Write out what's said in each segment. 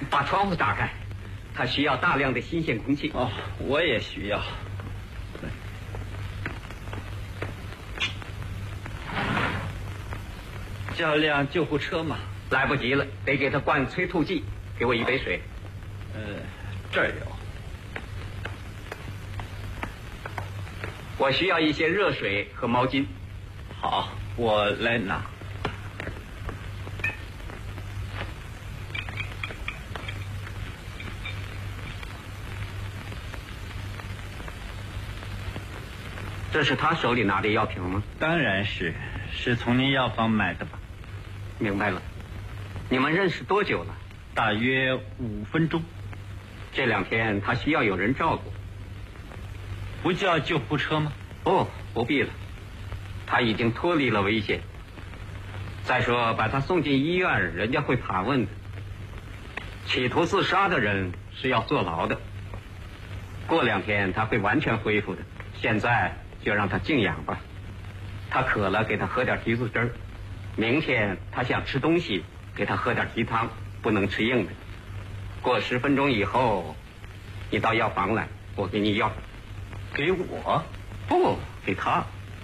把窗户打开，它需要大量的新鲜空气。 哦，我也需要。叫辆救护车嘛。 来不及了，得给他灌催吐剂。给我一杯水。 这儿有。 我需要一些热水和毛巾。 好，我来拿。 这是他手里拿的药瓶吗？ 当然是从您药房买的吧。 明白了。你们认识多久了？ 大约5分钟。 这2天他需要有人照顾。 不叫救护车吗？ 哦，不必了，他已经脱离了危险。再说把他送进医院，人家会盘问的。企图自杀的人是要坐牢的。过2天他会完全恢复的，现在就让他静养吧。他渴了，给他喝点提子汁儿。明天他想吃东西，给他喝点鸡汤，不能吃硬的。过10分钟以后，你到药房来，我给你药。 给我？ 不，给他。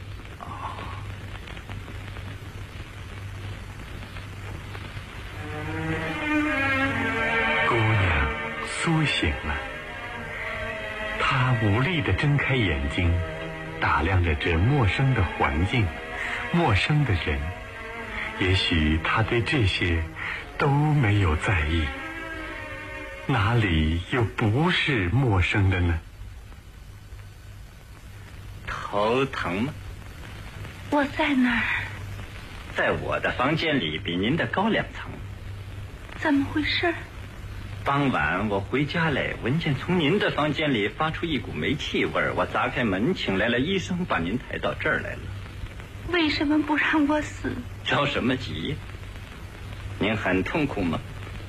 姑娘苏醒了，她无力地睁开眼睛，打量着这陌生的环境，陌生的人。也许她对这些都没有在意，哪里又不是陌生的呢？ 头疼吗？ 我在哪儿？ 在我的房间里，比您的高2层。 怎么回事？ 傍晚我回家来，闻见从您的房间里发出一股煤气味儿，我砸开门，请来了医生，把您抬到这儿来了。 为什么不让我死？ 着什么急？您很痛苦吗？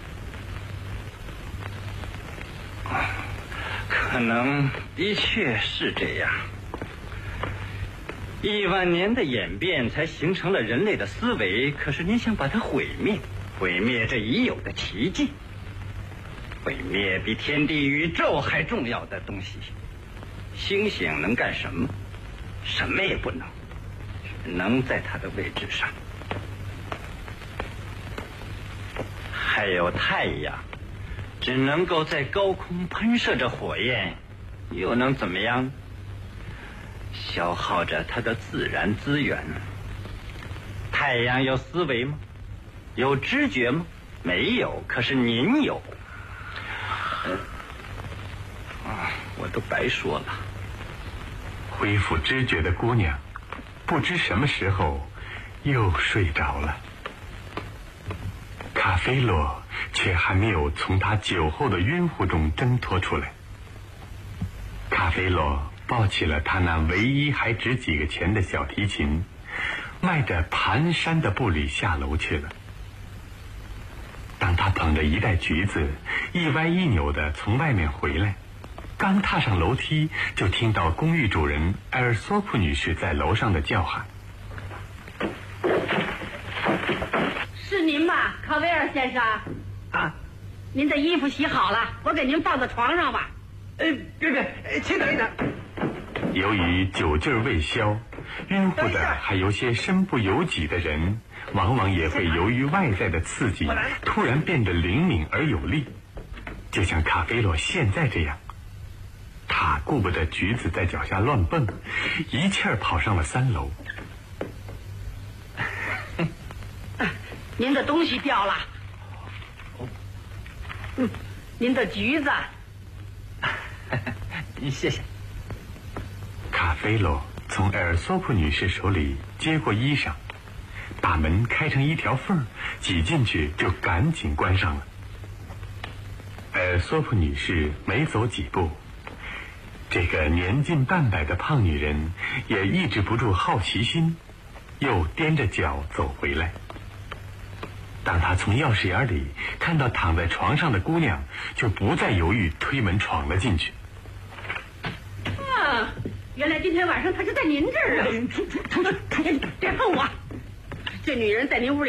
可能的确是这样。1万年的演变才形成了人类的思维，可是您想把它毁灭，毁灭这已有的奇迹，毁灭比天地宇宙还重要的东西。星星能干什么？什么也不能，只能在它的位置上。还有太阳，只能够在高空喷射着火焰，又能怎么样？消耗着它的自然资源。太阳有思维吗？有知觉吗？没有，可是您有。我都白说了。 恢复知觉的姑娘不知什么时候又睡着了，卡菲罗却还没有从他酒后的晕乎中挣脱出来。卡菲罗抱起了他那唯一还值几个钱的小提琴，迈着蹒跚的步履下楼去了。当他捧着一袋橘子一歪一扭地从外面回来，刚踏上楼梯，就听到公寓主人埃尔索普女士在楼上的叫喊：“ 是您吧，卡维尔先生？ 啊， 您的衣服洗好了，我给您放在床上吧。 别，请等一等。” 由于酒劲儿未消，晕乎的还有些身不由己的人，往往也会由于外在的刺激，突然变得灵敏而有力，就像卡菲罗现在这样。他顾不得橘子在脚下乱蹦，一气儿跑上了3楼。 您的东西掉了。您的橘子。 谢谢。 卡菲罗从埃尔索普女士手里接过衣裳，把门开成一条缝，挤进去就赶紧关上了。埃尔索普女士没走几步，这个年近半百的胖女人也抑制不住好奇心，又踮着脚走回来。当她从钥匙眼里看到躺在床上的姑娘，就不再犹豫，推门闯了进去。 原来今天晚上她是在您这儿啊！出去！别碰我！这女人在您屋里